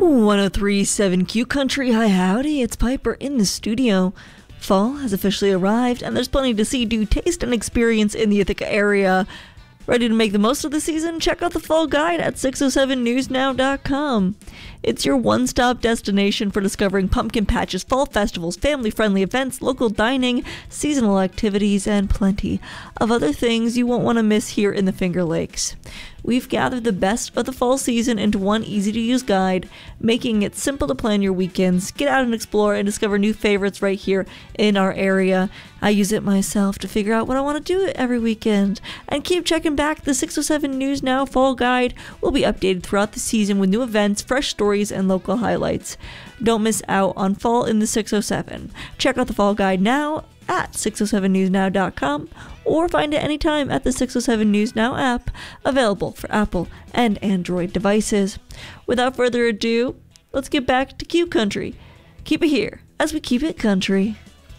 1037 Q Country, hi howdy, it's Piper in the studio. Fall has officially arrived and there's plenty to see, do, taste, and experience in the Ithaca area. Ready to make the most of the season? Check out the Fall Guide at 607newsnow.com. It's your one-stop destination for discovering pumpkin patches, fall festivals, family-friendly events, local dining, seasonal activities, and plenty of other things you won't want to miss here in the Finger Lakes. We've gathered the best of the fall season into one easy-to-use guide, making it simple to plan your weekends. Get out and explore and discover new favorites right here in our area. I use it myself to figure out what I want to do every weekend. And keep checking back. The 607 News Now Fall Guide will be updated throughout the season with new events, fresh stories, and local highlights. Don't miss out on fall in the 607. Check out the Fall Guide now at 607newsnow.com or find it anytime at the 607 News Now app, available for Apple and Android devices. Without further ado, let's get back to Q Country. Keep it here as we keep it country.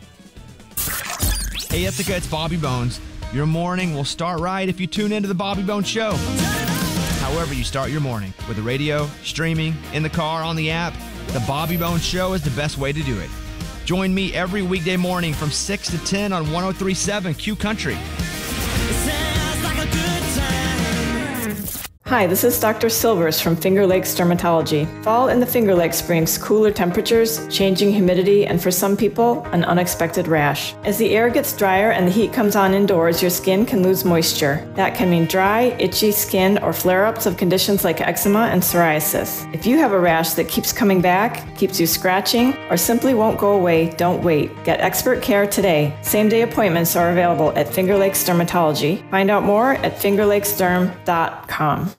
Hey Ithaca, it's Bobby Bones. Your morning will start right if you tune into the Bobby Bones Show. However you start your morning, with the radio, streaming, in the car, on the app, the Bobby Bones Show is the best way to do it. Join me every weekday morning from 6 to 10 on 1037 Q Country. Hi, this is Dr. Silvers from Finger Lakes Dermatology. Fall in the Finger Lakes brings cooler temperatures, changing humidity, and for some people, an unexpected rash. As the air gets drier and the heat comes on indoors, your skin can lose moisture. That can mean dry, itchy skin or flare-ups of conditions like eczema and psoriasis. If you have a rash that keeps coming back, keeps you scratching, or simply won't go away, don't wait. Get expert care today. Same-day appointments are available at Finger Lakes Dermatology. Find out more at fingerlakesderm.com.